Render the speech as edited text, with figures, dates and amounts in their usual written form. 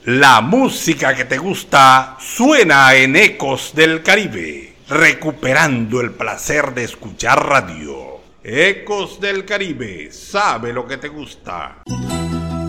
La música que te gusta suena en Ecos del Caribe, recuperando el placer de escuchar radio. Ecos del Caribe, sabe lo que te gusta.